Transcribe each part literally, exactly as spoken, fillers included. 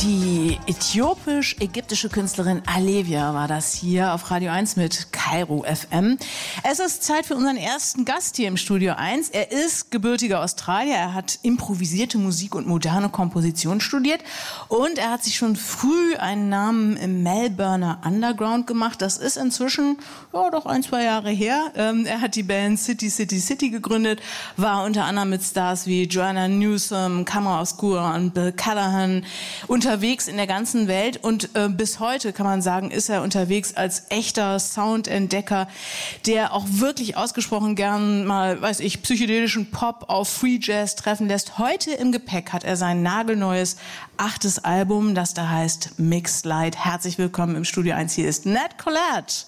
Die äthiopisch-ägyptische Künstlerin Alevia war das hier auf Radio eins mit Kairo F M. Es ist Zeit für unseren ersten Gast hier im Studio eins. Er ist gebürtiger Australier, er hat improvisierte Musik und moderne Komposition studiert und er hat sich schon früh einen Namen im Melbourner Underground gemacht. Das ist inzwischen ja, doch ein, zwei Jahre her. Ähm, er hat die Band City City City gegründet, war unter anderem mit Stars wie Joanna Newsom, Camera Obscura und Bill Callahan unterwegs in der ganzen Welt und äh, bis heute kann man sagen, ist er unterwegs als echter Soundentdecker, der auch wirklich ausgesprochen gern mal, weiß ich, psychedelischen Pop auf Free Jazz treffen lässt. Heute im Gepäck hat er sein nagelneues achtes Album, das da heißt Mixed Light. Herzlich willkommen im Studio eins. Hier ist Nat Collette.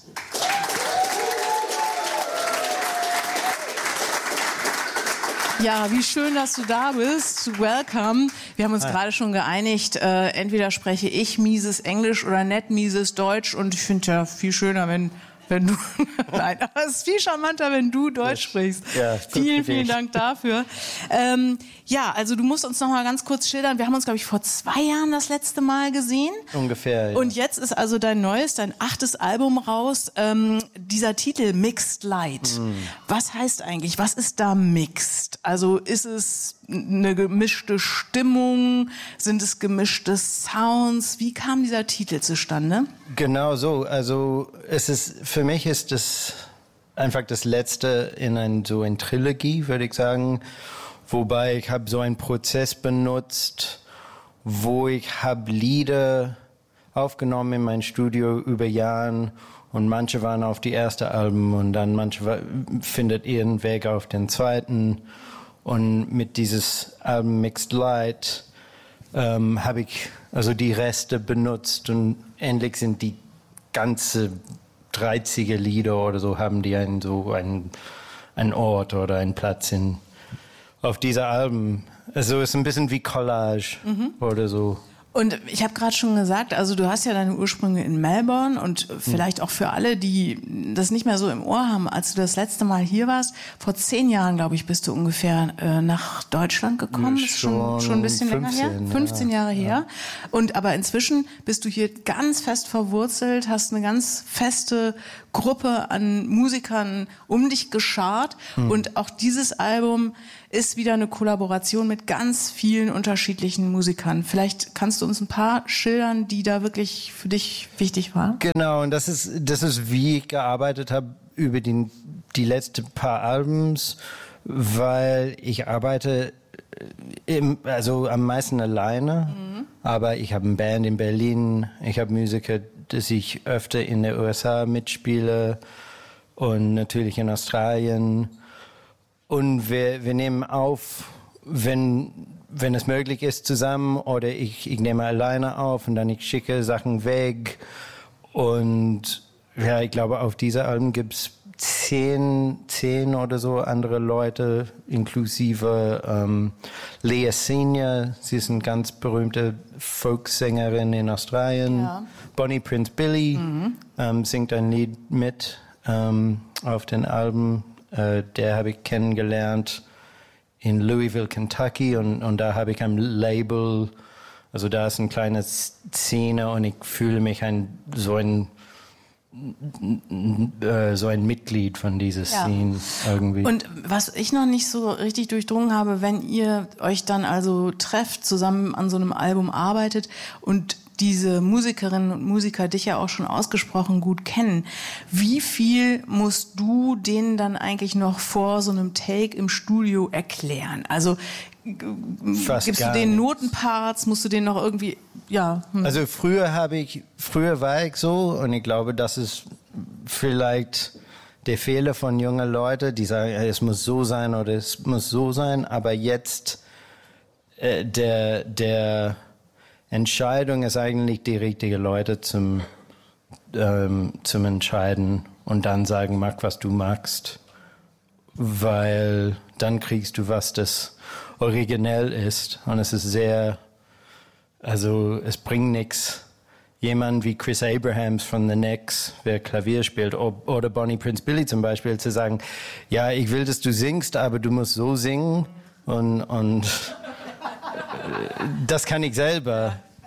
Ja, wie schön, dass du da bist. Welcome. Wir haben uns gerade schon geeinigt, äh, entweder spreche ich mieses Englisch oder Nat mieses Deutsch. Und ich finde ja viel schöner, wenn, wenn du... Nein, aber es ist viel charmanter, wenn du Deutsch sprichst. Ja, vielen, vielen Dank dafür. Ähm, ja, also du musst uns noch mal ganz kurz schildern. Wir haben uns, glaube ich, vor zwei Jahren das letzte Mal gesehen. Ungefähr, ja. Und jetzt ist also dein neues, dein achtes Album raus. Ähm, dieser Titel Mixed Light. Mm. Was heißt eigentlich, was ist da mixed? Also ist es eine gemischte Stimmung? Sind es gemischte Sounds? Wie kam dieser Titel zustande? Genau so. Also es ist, für mich ist es einfach das letzte in ein, so eine Trilogie, würde ich sagen. Wobei ich habe so einen Prozess benutzt, wo ich habe Lieder aufgenommen in mein Studio über Jahren und manche waren auf die erste Alben und dann manche findet ihren Weg auf den zweiten. Und mit dieses Album Mixed Light ähm, habe ich also die Reste benutzt und endlich sind die ganze dreißiger Lieder oder so, haben die einen, so einen, einen Ort oder einen Platz in, auf dieser Alben. Also es ist ein bisschen wie Collage mhm. oder so. Und ich habe gerade schon gesagt, also du hast ja deine Ursprünge in Melbourne und vielleicht auch für alle, die das nicht mehr so im Ohr haben, als du das letzte Mal hier warst, vor zehn Jahren, glaube ich, bist du ungefähr äh, nach Deutschland gekommen. Ja, ist schon, schon ein bisschen fünfzehn, länger her, fünfzehn ja. Jahre her. Ja. Und aber inzwischen bist du hier ganz fest verwurzelt, hast eine ganz feste Gruppe an Musikern um dich geschart hm. und auch dieses Album ist wieder eine Kollaboration mit ganz vielen unterschiedlichen Musikern. Vielleicht kannst du uns ein paar schildern, die da wirklich für dich wichtig waren? Genau, und das ist, das ist wie ich gearbeitet habe über die, die letzten paar Albums, weil ich arbeite im, also am meisten alleine, mhm. aber ich habe eine Band in Berlin, ich habe Musiker, dass ich öfter in den U S A mitspiele und natürlich in Australien. Und wir, wir nehmen auf, wenn, wenn es möglich ist, zusammen oder ich, ich nehme alleine auf und dann ich schicke Sachen weg. Und ja, ich glaube, auf dieser Alben gibt es zehn, zehn oder so andere Leute, inklusive ähm, Leah Senior. Sie ist eine ganz berühmte Folksängerin in Australien. Ja. Bonnie Prince Billy mhm. ähm, singt ein Lied mit ähm, auf den Alben. Uh, der habe ich kennengelernt in Louisville, Kentucky und, und da habe ich ein Label, also da ist eine kleine Szene und ich fühle mich ein, so ein äh, so ein Mitglied von dieser Szene ja. irgendwie. Und was ich noch nicht so richtig durchdrungen habe, wenn ihr euch dann also trefft, zusammen an so einem Album arbeitet und diese Musikerinnen und Musiker dich ja auch schon ausgesprochen gut kennen. Wie viel musst du denen dann eigentlich noch vor so einem Take im Studio erklären? Also Fast gibst du denen Notenparts, musst du denen noch irgendwie, ja. Hm. Also früher habe ich, früher war ich so und ich glaube, das ist vielleicht der Fehler von jungen Leuten, die sagen, es muss so sein oder es muss so sein, aber jetzt äh, der, der Entscheidung ist eigentlich die richtige Leute zum, ähm, zum Entscheiden und dann sagen, mach, was du magst. Weil dann kriegst du was, das originell ist. Und es ist sehr, also es bringt nichts. Jemand wie Chris Abrahams von The Knicks, wer Klavier spielt, oder Bonnie Prince Billy zum Beispiel, zu sagen, ja, ich will, dass du singst, aber du musst so singen und, und das kann ich selber.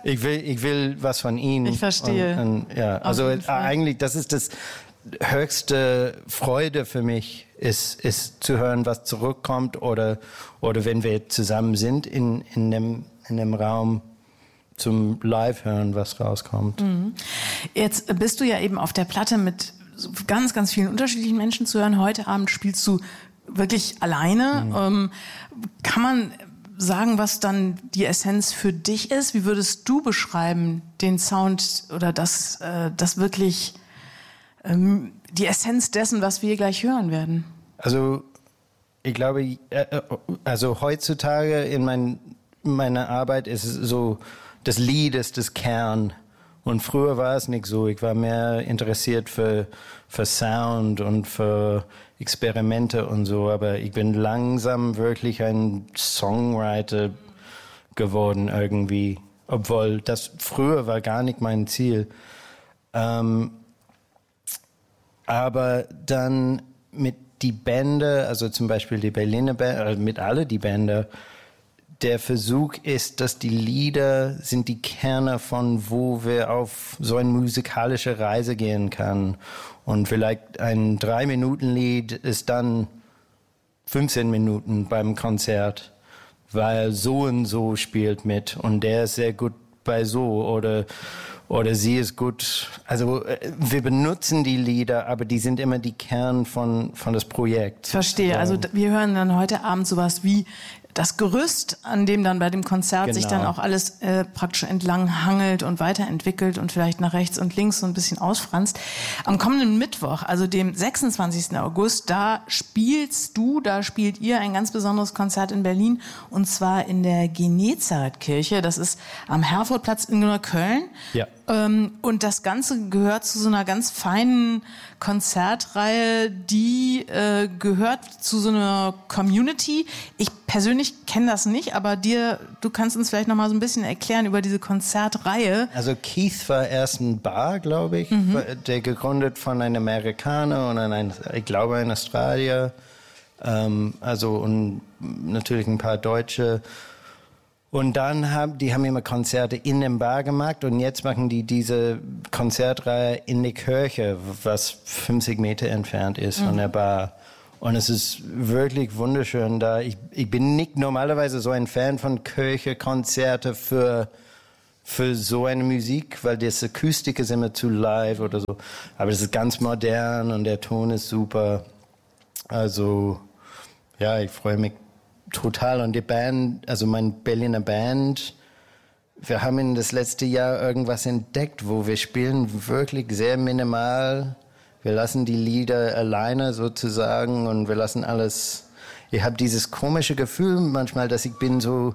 Ich will, ich will was von Ihnen. Ich verstehe. Und, und, ja, also eigentlich, das ist das höchste Freude für mich, ist, ist zu hören, was zurückkommt oder, oder wenn wir zusammen sind in, in, dem, in dem Raum zum Live hören, was rauskommt. Mhm. Jetzt bist du ja eben auf der Platte mit ganz, ganz vielen unterschiedlichen Menschen zu hören. Heute Abend spielst du wirklich alleine. Mhm. Ähm, kann man sagen, was dann die Essenz für dich ist? Wie würdest du beschreiben, den Sound oder das, äh, das wirklich ähm, die Essenz dessen, was wir gleich hören werden? Also ich glaube, äh, also heutzutage in mein, meiner Arbeit ist es so, das Lied ist das Kern. Und früher war es nicht so. Ich war mehr interessiert für, für Sound und für Experimente und so. Aber ich bin langsam wirklich ein Songwriter geworden irgendwie. Obwohl das früher war gar nicht mein Ziel. Ähm, aber dann mit die Bände, also zum Beispiel die Berliner Band, also mit alle die Bände, der Versuch ist, dass die Lieder sind die Kerne von, wo wir auf so eine musikalische Reise gehen kann. Und vielleicht ein Drei-Minuten-Lied ist dann fünfzehn Minuten beim Konzert, weil so und so spielt mit und der ist sehr gut bei so oder oder sie ist gut. Also wir benutzen die Lieder, aber die sind immer die Kern von von das Projekt. Verstehe. Also wir hören dann heute Abend sowas wie das Gerüst, an dem dann bei dem Konzert genau. sich dann auch alles äh, praktisch entlang hangelt und weiterentwickelt und vielleicht nach rechts und links so ein bisschen ausfranst. Am kommenden Mittwoch, also dem sechsundzwanzigsten August, da spielst du, da spielt ihr ein ganz besonderes Konzert in Berlin und zwar in der Genezareth-Kirche. Das ist am Herfordplatz in Neukölln. Ja. Ähm, und das Ganze gehört zu so einer ganz feinen Konzertreihe, die äh, gehört zu so einer Community. Ich persönlich kenne das nicht, aber dir, du kannst uns vielleicht noch mal so ein bisschen erklären über diese Konzertreihe. Also Keith war erst ein Bar, glaube ich, mhm. der gegründet von einem Amerikaner und einem, ich glaube, ein Australier. Ähm, also und natürlich ein paar Deutsche. Und dann haben die haben immer Konzerte in dem Bar gemacht und jetzt machen die diese Konzertreihe in der Kirche, was fünfzig Meter entfernt ist mhm. von der Bar. Und es ist wirklich wunderschön da. Ich, ich bin nicht normalerweise so ein Fan von Kirche-Konzerte für, für so eine Musik, weil das Akustik ist immer zu live oder so. Aber es ist ganz modern und der Ton ist super. Also, ja, ich freue mich total. Und die Band, also meine Berliner Band, wir haben in das letzte Jahr irgendwas entdeckt, wo wir spielen wirklich sehr minimal. Wir lassen die Lieder alleine sozusagen und wir lassen alles. Ich habe dieses komische Gefühl manchmal, dass ich bin so,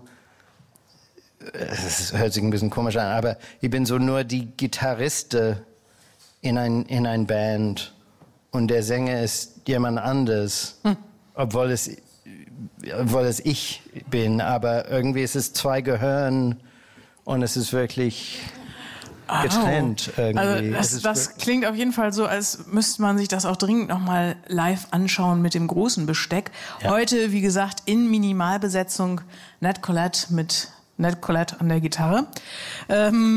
es hört sich ein bisschen komisch an, aber ich bin so nur die Gitarriste in ein, in ein Band und der Sänger ist jemand anderes, hm. obwohl es obwohl es ich bin, aber irgendwie ist es zwei Gehirn und es ist wirklich getrennt oh. irgendwie. Also das, das klingt auf jeden Fall so, als müsste man sich das auch dringend nochmal live anschauen mit dem großen Besteck. Ja. Heute, wie gesagt, in Minimalbesetzung Nat Collette mit Nat Collette an der Gitarre. Ähm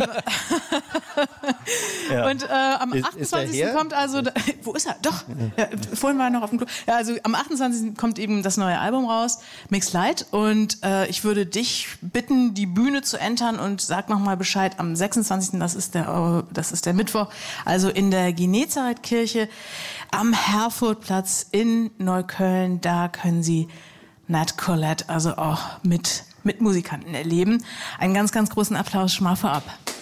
ja. Und äh, am ist, achtundzwanzigsten kommt also, da, wo ist er? Doch, ja, vorhin war er noch auf dem Klo. Ja, also am achtundzwanzigsten kommt eben das neue Album raus, Mixed Light. Und äh, ich würde dich bitten, die Bühne zu entern und sag nochmal Bescheid am sechsundzwanzigsten Das ist der, das ist der Mittwoch, also in der Genezareth-Kirche am Herfordplatz in Neukölln. Da können Sie Nat Collette also auch mit mit Musikanten erleben. Einen ganz, ganz großen Applaus schon mal vorab.